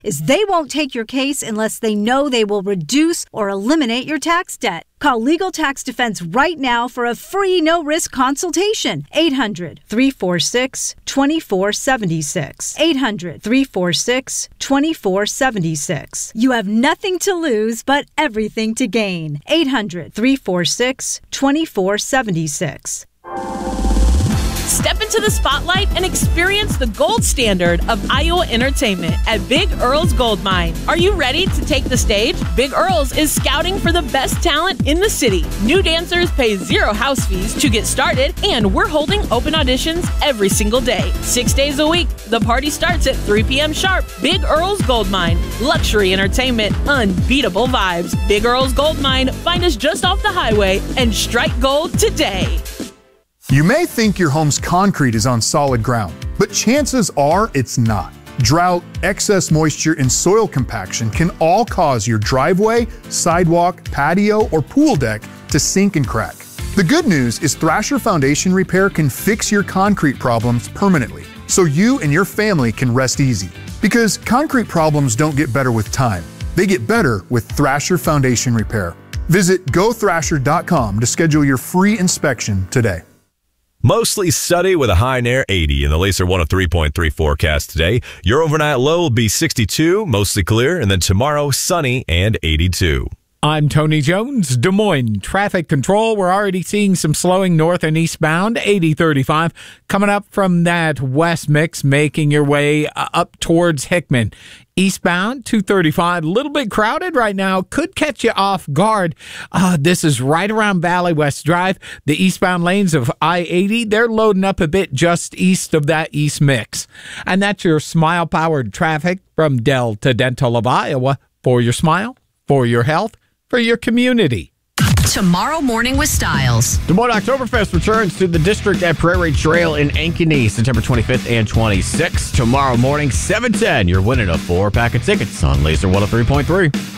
is they won't take your case unless they know they will reduce or eliminate your tax debt. Call Legal Tax Defense right now for a free no-risk consultation. 800-346-2476. 800-346-2476. You have nothing to lose but everything to gain. 800-346-2476. Step into the spotlight and experience the gold standard of Iowa entertainment at Big Earl's Gold Mine. Are you ready to take the stage? Big Earl's is scouting for the best talent in the city. New dancers pay zero house fees to get started, and we're holding open auditions every single day. 6 days a week. The party starts at 3 p.m. sharp. Big Earl's Gold Mine. Luxury entertainment. Unbeatable vibes. Big Earl's Gold Mine. Find us just off the highway and strike gold today. You may think your home's concrete is on solid ground, but chances are it's not. Drought, excess moisture, and soil compaction can all cause your driveway, sidewalk, patio, or pool deck to sink and crack. The good news is Thrasher Foundation Repair can fix your concrete problems permanently, so you and your family can rest easy. Because concrete problems don't get better with time. They get better with Thrasher Foundation Repair. Visit gothrasher.com to schedule your free inspection today. Mostly sunny with a high near 80 in the Lacer 103.3 forecast today. Your overnight low will be 62, mostly clear, and then tomorrow sunny and 82. I'm Tony Jones, Des Moines Traffic Control. We're already seeing some slowing north and eastbound, 80-35, coming up from that west mix, making your way up towards Hickman. Eastbound, 235, a little bit crowded right now, could catch you off guard. This is right around Valley West Drive. The eastbound lanes of I-80, they're loading up a bit just east of that east mix. And that's your smile-powered traffic from Delta Dental of Iowa. For your smile, for your health, for your community. Tomorrow Morning with Styles. Des Moines Oktoberfest returns to the district at Prairie Trail in Ankeny, September 25th and 26th. Tomorrow morning, 7:10. You're winning a 4-pack of tickets on Laser 103.3.